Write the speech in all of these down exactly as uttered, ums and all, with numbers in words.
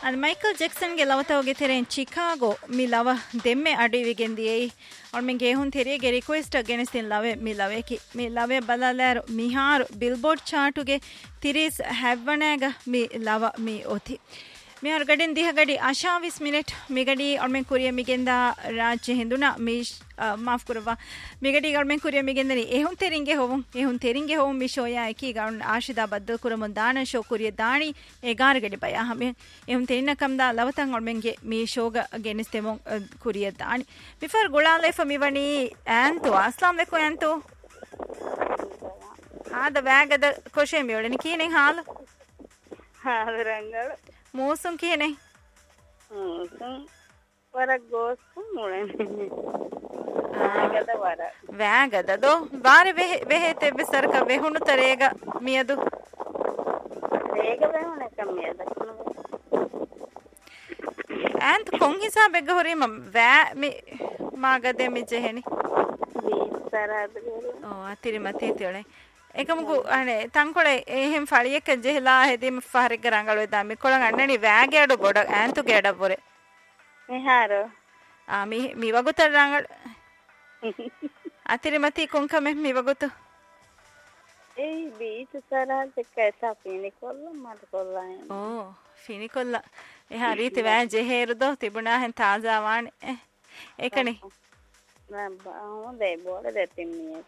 ಅದು Michael ಜೆಕ್ಸನ್ಗೆ ಲವತವಗೆ ತೆರೆನ್ Chicago ಮಿ ಲವ ದೆಮ್ಮೆ ಅಡಿವಿಗೆಂದಿಯೈ और मिंगे हुन थेरे गे रिक्वेस्ट अगेंस्ट इन लवे मि लवे की मि लवे बलालर मिहार बिलबोर्ड चार्ट गे तिरिस हैवनेग मि लव मि ओथि मी और गडिन दिह गडी आशा बीस मिनट मी गडी और मैं कुरिया मिगेंदा राज्य हिंदुना मी माफ करवा मी गडी और मैं कुरिया मिगेंदनी एहुन तेरिंगे होवं एहुन तेरिंगे होवं मी शोया की गाउन आशिदा बद्दल कुरमन दान शो कुरिया दाणी एगार गडी बया हमें एहुन तेरिना कमदा लवतंग और मेंगे मी शोगा अगेंस्ट तेमो कुरिया दाणी बिफोर गुलाले फमी वनी एंतो अस्सलाम वालेकुम एंतो हां द बैग द कोशे मी ओडनी कीने हाल हाल रंगल मौसम कीने मौसम वरक गोस्कु मुळे ಆಗದ ವರ ವ್ಯಾಗದ ದೋ ಬಾರೆ ವೆಹೆ ವೆಹೆತೆ ಬೆಸರ್ಕ ವೆಹುನು ತರೇಗ ಮಿಯದು ರೇಗ ವೆಹುನೆ ಕಮ್ಮಿಯದ ಅಂತ ಕೊಂ ಹಿಸಾಬೆಗ ಹೊರಿ ಮ ವ್ಯಾ ಮಿ ಮಾಗದೆ ಮಿ ಜೆಹನಿ ಬೀಸರಾದ ಓ ಅತಿರಿ ಮತೆ ತಿಯೊಳೆ එකමුකු අනේ තංකොಳೆ එහෙම් ෆලියක ජෙහලා හෙදීම ෆහරි ගරංගල වෙදා මි කොළන් අන්නනි වෑගේ අඩ ගොඩ ඈන්තු ගේඩ පොරේ මෙහාරෝ ආ මි මි වගුතර රංගල අතිරි මති කොංකම මි වගුතු ඒ බීච් සරහල් දෙක තපිනි කොල්ල මට කොල්ලයි ඕ ෆිනි කොල්ල එහා රීති වෑ ජෙහෙරුදෝ තිබුණා හෙන් තාජා වානේ ඒකනේ නබ්බා හොඳයි බෝල දෙතින්නේ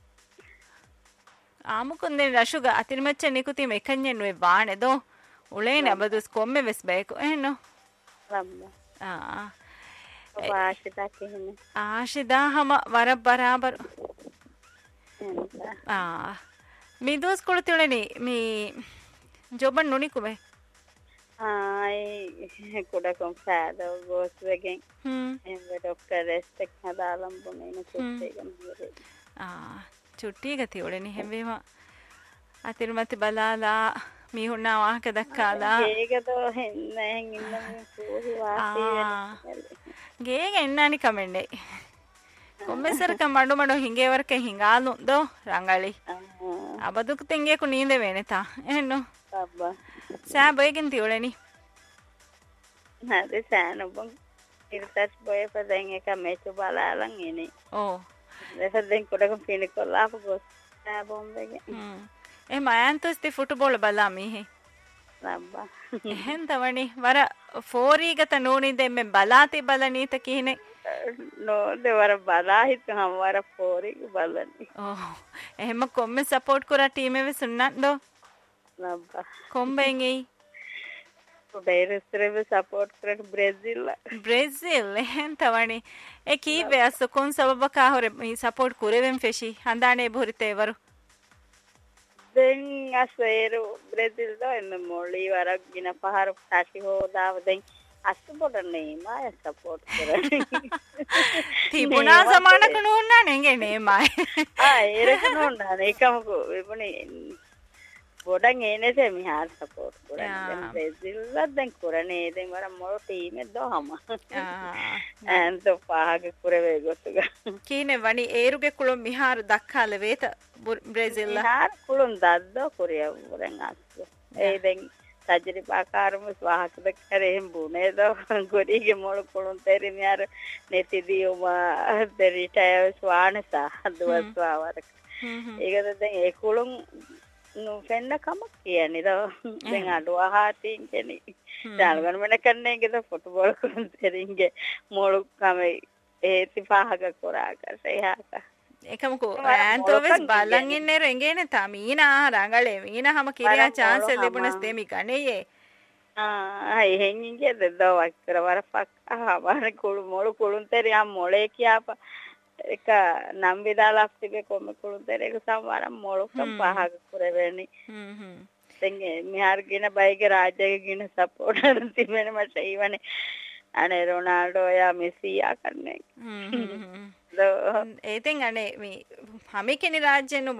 ಆಮುಕುಂದೆ ರಶುಗ ಅತಿರಿಮಚ್ಚ ನಿಕುತಿ ಮೆಕನ್ಯನ್ವೆ ವಾಣೆದೋ ಉಳೇನೆ ಅಬದುಸ್ ಕೊಮ್ಮೆ ವೆಸ್ ಬೇಕು ಏನು ರಮ್ಮ ಆ ಆಶಿದಾ ಕೆಹನೆ ಆಶಿದಾ ಹಮ ವರ ಬರಾಬರ್ ಆ ಮಿ ದೋಸ್ ಕೊಳ್ತಿಳೆನಿ ಮಿ ಜೋಬನ್ ನುನಿ ಕುಬೆ ආයි කොඩකම් සාදෝ ගෝස් වෙගෙන් හ්ම් එම්බ ડોක්ටර් රෙස්පෙක්ට් හදාලම් බොනේන චුට්ටේකම් ඉවරේ ಆ ಚುಟ್ಟಿ ಗತಿ ಒಳನಿ ಹೆಂವೇಮ ಅತಿರುಮತಿ ಬಲಾಲ ಮೀ ಹುಣ್ಣ ವಾಹಕ ದಕ್ಕಾಲ ಹೇಗದೋ ಹೆನ್ನ ಹೆಂಗಿನ್ನ ಪೂರಿ ವಾಸಿ ಗೇಗ ಎನ್ನಾನಿ ಕಮೆಂಡೆ ಕೊಮ್ಮೆಸರಕ ಮಡು ಮಡು ಹಿಂಗೆ ವರ್ಕೆ ಹಿಂಗಾಲು ದೋ ರಂಗಳಿ ಅಬದುಕ್ ತೆಂಗೆ ಕು ನೀಂದೆ ವೇನೆತಾ ಏನು ಅಬ್ಬ ಸಾ ಬೈಗಿಂತಿ ಒಳನಿ ಅದೇ ಸಾನೊಬ್ಬ ಇರ್ತಾಸ್ ಬಯ ಪದೆಂ ಏಕ ಮೇಚು ಬಲಾಲಂ ಏನಿ ಓ දැන් කොටකම් ෆිනික් කරලා ආපු ගොස් නෑ බොම්බේගේ හ්ම් ඒ මයන්තස් ති ෆුට්බෝල් බලා මිහි රබ්බා එහෙන් තවනි වර ෆෝරී ගත නෝනි දෙම්මෙ බලාති බලනීත කිහිනේ නෝ දෙවර බලා හිට හම වර ෆෝරී බලනි ඕ එහෙම කොම්මෙ සපෝට් කරා ටීම් එකේ සුන්නන්දෝ රබ්බා කොම්බෙන් එයි director support correct Brazil Brazil එහෙන් තවනි ඒ කීවේ අස කොන් සබබකා හොර මේ සපෝට් කුරෙවෙන් ෆෙෂි හඳානේ බොරිතේවරු දැන් අසේරු බ්‍රෙසිල් දොන්න මොලි වරක් ගින පහර තාටි හොදාව දැන් අස්පොටනේ මාය සපෝට් කරන්නේ තිබුණා සමානක නෝන්නා නෙගේ නේ මාය ආ ඒක නෝන්නා ඒකමකෝ වෙපනේ ගොඩන් එනේසේ මිහාර සපෝට් කරන්නේ දැන් බ්‍රෙසිල් දැන් කරන්නේ දැන් වර මොළ ටීම් එක දොහම ඇන්ත පහක කුරවේ ගොතුග කීනේ වනි ඒරුගේ කුළු මිහාර දක්කාල වේත බ්‍රෙසිල් මිහාර කුළුන් දද්දෝ කුරියා වරන් අස්ස ඒ දැන් සජරි පාකාරම ස්වාහක දෙකරෙන් බුනේ දෝ ගොඩිගේ මොළ කුළුන් තෙරි මිහාර නෙතිදියුම දෙරිටය ස්වානසා දුවස්වා වරක ඒකද දැන් ඒ කුළුන් no fenna kamak කියන්නේ ද දැන් අඩුව ආහාතින් කියන්නේ ඩාල්ගන් වෙන කන්නේ ගෙද ෆුට්බෝල් කරන් තෙරින්ගේ මොළු කමයි ඒති පහක කොරාක සයහක එකමකෝ ඇන්තෝවෙස් බලන් ඉන්නේ රෙංගේනේ තා මීනා රංගලේ මීනා හැම කිරියා chance ලැබුණස් දෙමි කණේ ආ එහෙන් ඉන්නේ දෙදව වක්තර වර පක් ආ වර කුළු මොළු කුළුන් තෙරියා මොලේ කියාප එක නම් විදාලා තිබේ කොම කුළුන් තෙරේක සමවර මොළොක්කම් පහක කුරෙවෙනි හ්ම් හ්ම් දැන් මිහාර ගින බයිගේ රාජ්‍යගේ ගින සපෝටර් තිබෙන මට ඊවනේ අනේ රොනාල්ඩෝ යා මෙසි යා කන්නේ හ්ම් හ්ම් ඒ තෙන් අනේ මේ හැම කෙනෙක් රාජ්‍යෙන්න